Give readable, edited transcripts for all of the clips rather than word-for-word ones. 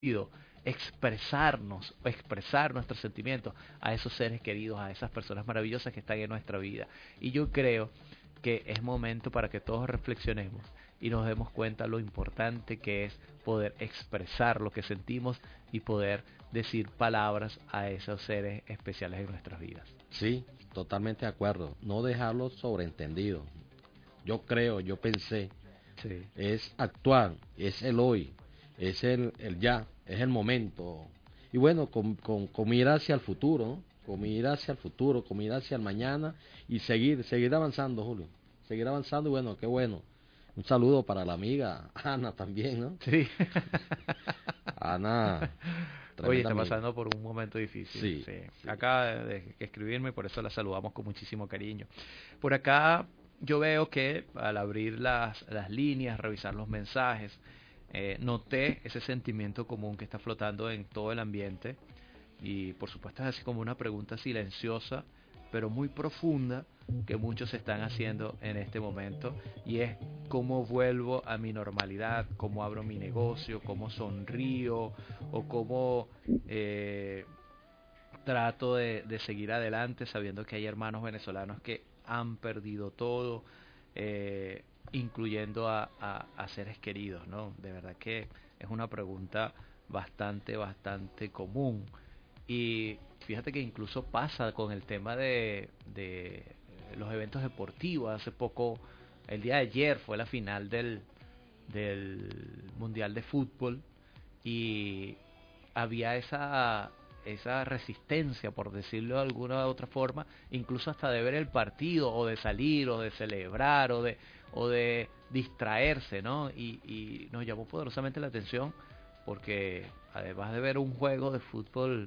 expresarnos, expresar nuestros sentimientos a esos seres queridos, a esas personas maravillosas que están en nuestra vida. Y yo creo que es momento para que todos reflexionemos y nos demos cuenta lo importante que es poder expresar lo que sentimos y poder decir palabras a esos seres especiales en nuestras vidas. Sí, totalmente de acuerdo. No dejarlo sobreentendido. Yo creo, yo pensé, Sí. es actuar, es el hoy, es el ya, es el momento. Y bueno, con mirar hacia el futuro, ¿no? Con mirar hacia el futuro, con mirar hacia el mañana y seguir avanzando, Julio. Seguir avanzando y bueno, qué bueno. Un saludo para la amiga Ana también, ¿no? Sí. Ana, Oye, tremenda está amiga. pasando por un momento difícil. Sí, Sí. sí. Acaba de escribirme y por eso la saludamos con muchísimo cariño. Por acá yo veo que al abrir las líneas, revisar los mensajes, noté ese sentimiento común que está flotando en todo el ambiente. Y por supuesto es así como una pregunta silenciosa, pero muy profunda, que muchos están haciendo en este momento, y es cómo vuelvo a mi normalidad, cómo abro mi negocio, cómo sonrío, o cómo eh, trato de seguir adelante sabiendo que hay hermanos venezolanos que han perdido todo, incluyendo a seres queridos, ¿no? De verdad que es una pregunta bastante común. Y fíjate que incluso pasa con el tema de los eventos deportivos. Hace poco, el día de ayer, fue la final del Mundial de Fútbol y había esa resistencia, por decirlo de alguna otra forma, incluso hasta de ver el partido, o de salir, o de celebrar, o de distraerse, ¿no? Y nos llamó poderosamente la atención porque además de ver un juego de fútbol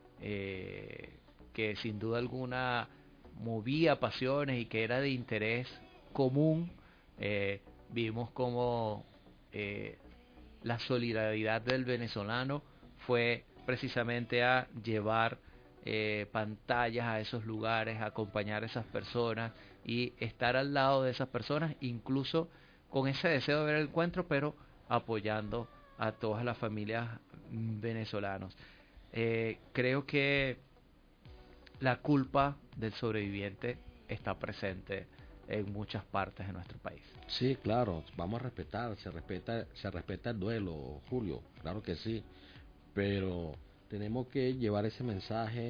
eh, que sin duda alguna movía pasiones y que era de interés común, vimos como eh, la solidaridad del venezolano fue precisamente a llevar pantallas a esos lugares, a acompañar a esas personas y estar al lado de esas personas, incluso con ese deseo de ver el encuentro, pero apoyando a todas las familias venezolanas. Creo que la culpa del sobreviviente está presente en muchas partes de nuestro país. Sí, claro, vamos a respetar, se respeta el duelo, Julio, claro que sí, pero tenemos que llevar ese mensaje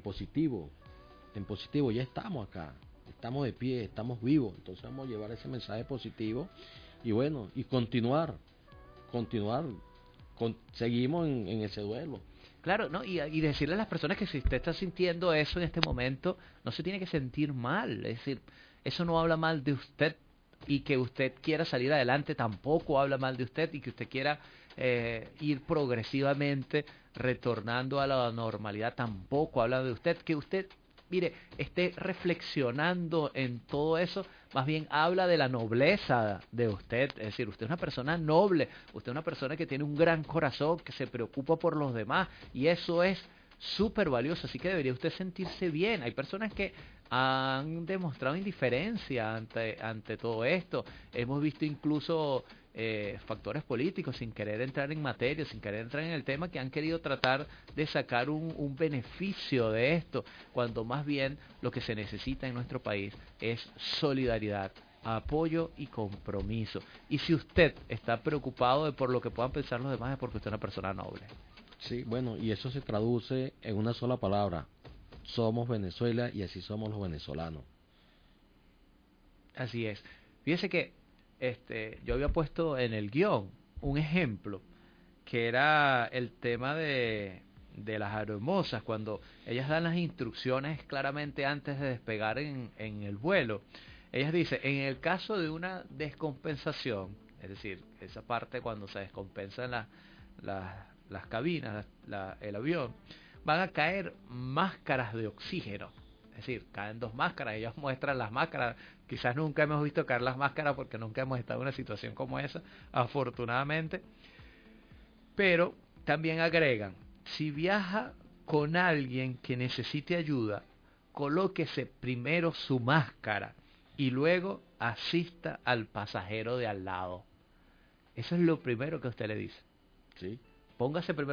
en positivo, ya estamos acá, estamos de pie, estamos vivos, entonces vamos a llevar ese mensaje positivo y bueno, y continuar, seguimos en ese duelo. Claro, ¿no? Y decirle a las personas que si usted está sintiendo eso en este momento, no se tiene que sentir mal. Es decir, eso no habla mal de usted, y que usted quiera salir adelante tampoco habla mal de usted, y que usted quiera ir progresivamente retornando a la normalidad tampoco habla de usted. Que usted, mire, esté reflexionando en todo eso, más bien habla de la nobleza de usted. Es decir, usted es una persona noble, usted es una persona que tiene un gran corazón, que se preocupa por los demás, y eso es súper valioso, así que debería usted sentirse bien. Hay personas que han demostrado indiferencia ante todo esto. Hemos visto incluso factores políticos, sin querer entrar en materia, sin querer entrar en el tema, que han querido tratar de sacar un beneficio de esto, cuando más bien lo que se necesita en nuestro país es solidaridad, apoyo y compromiso. Y si usted está preocupado de por lo que puedan pensar los demás, es porque usted es una persona noble. Sí, bueno, y eso se traduce en una sola palabra, somos Venezuela y así somos los venezolanos. Así es. Fíjese que yo había puesto en el guión un ejemplo, que era el tema de las aeromosas, cuando ellas dan las instrucciones claramente antes de despegar en el vuelo. Ellas dicen, en el caso de una descompensación, es decir, esa parte cuando se descompensan las cabinas, el avión, van a caer máscaras de oxígeno. Es decir, caen dos máscaras, ellos muestran las máscaras. Quizás nunca hemos visto caer las máscaras porque nunca hemos estado en una situación como esa, afortunadamente. Pero también agregan, si viaja con alguien que necesite ayuda, colóquese primero su máscara y luego asista al pasajero de al lado. Eso es lo primero que usted le dice. ¿Sí? Póngase primero